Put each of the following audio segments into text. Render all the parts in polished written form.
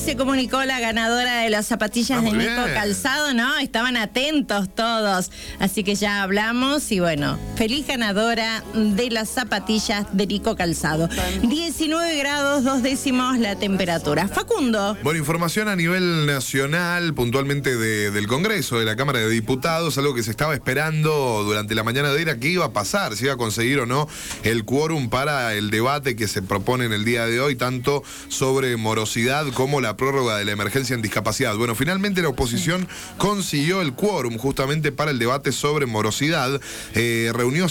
se comunicó la ganadora de las zapatillas de Nico Calzado, ¿no? Estaban atentos todos. Así que ya hablamos y bueno, feliz ganadora de las zapatillas de Nico Calzado. 19 grados, 2 décimos la temperatura. Facundo. Bueno, información a nivel nacional, puntualmente del Congreso, de la Cámara de Diputados, algo que se estaba esperando durante la mañana de hoy era qué iba a pasar, si iba a conseguir o no el quórum para el debate que se propone en el día de hoy, tanto sobre morosidad como la prórroga de la emergencia en discapacidad. Bueno, finalmente la oposición consiguió el quórum justamente para el debate sobre morosidad. Reunió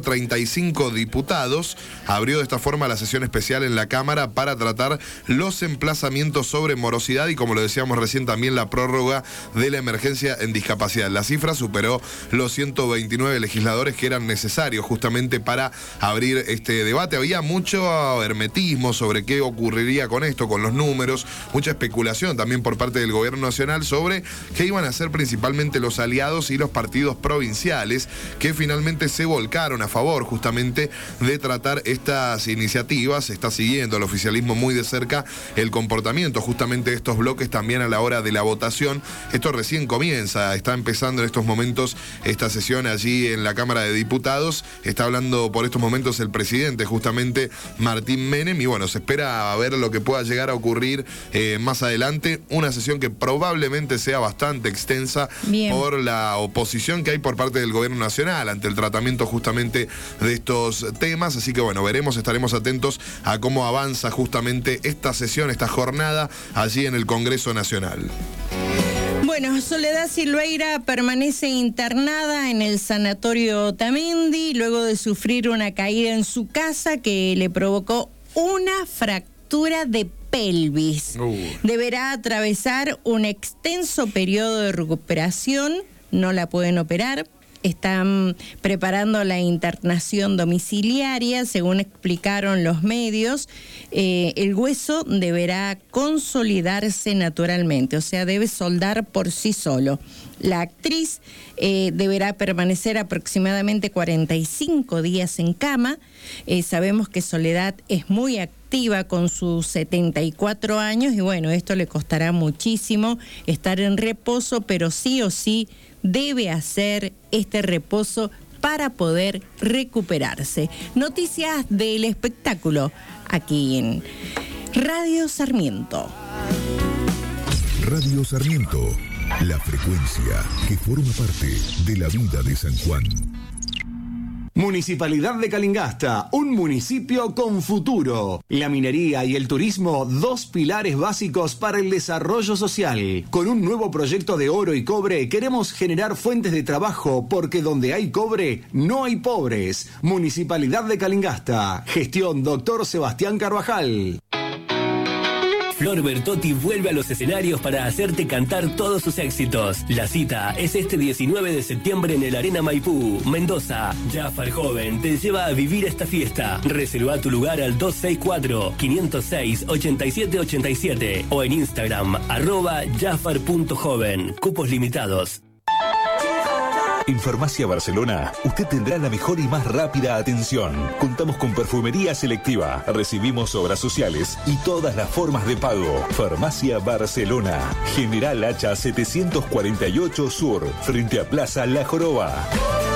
135 diputados, abrió de esta forma la sesión especial en la Cámara para tratar los emplazamientos sobre morosidad y, como lo decíamos recién, también la prórroga de la emergencia en discapacidad. La cifra superó los 129 legisladores que eran necesarios justamente para abrir este debate. Había mucho hermetismo sobre qué ocurriría con esto, con los números, mucha especulación también por parte del gobierno nacional sobre qué iban a hacer principalmente los aliados y los partidos provinciales, que finalmente se volcaron a favor justamente de tratar estas iniciativas. Se está siguiendo el oficialismo muy de cerca el comportamiento justamente de estos bloques también a la hora de la votación. Esto recién comienza, está empezando en estos momentos esta sesión allí en la Cámara de Diputados. Está hablando por estos momentos el presidente justamente Martín Menem y bueno, se espera a ver lo que pueda llegar a ocurrir más adelante. Una sesión que probablemente sea bastante extensa por la oposición que hay por parte del gobierno nacional ante el tratamiento justamente de estos temas. Así que bueno, estaremos atentos a cómo avanza justamente esta sesión, esta jornada allí en el Congreso Nacional. Bueno, Soledad Silveira permanece internada en el sanatorio Otamendi luego de sufrir una caída en su casa que le provocó una fractura de pelvis. Deberá atravesar un extenso periodo de recuperación, no la pueden operar. Están preparando la internación domiciliaria, según explicaron los medios. El hueso deberá consolidarse naturalmente, o sea, debe soldar por sí solo. La actriz deberá permanecer aproximadamente 45 días en cama. Sabemos que Soledad es muy activa con sus 74 años y bueno, esto le costará muchísimo estar en reposo, pero sí o sí debe hacer este reposo para poder recuperarse. Noticias del espectáculo aquí en Radio Sarmiento. Radio Sarmiento, la frecuencia que forma parte de la vida de San Juan. Municipalidad de Calingasta, un municipio con futuro. La minería y el turismo, dos pilares básicos para el desarrollo social. Con un nuevo proyecto de oro y cobre, queremos generar fuentes de trabajo, porque donde hay cobre, no hay pobres. Municipalidad de Calingasta. Gestión Dr. Sebastián Carvajal. Flor Bertotti vuelve a los escenarios para hacerte cantar todos sus éxitos. La cita es este 19 de septiembre en el Arena Maipú, Mendoza. Jafar Joven te lleva a vivir esta fiesta. Reserva tu lugar al 264-506-8787 o en Instagram, @jafar.joven. Cupos limitados. En Farmacia Barcelona, usted tendrá la mejor y más rápida atención. Contamos con perfumería selectiva, recibimos obras sociales y todas las formas de pago. Farmacia Barcelona, General Hacha 748 Sur, frente a Plaza La Joroba.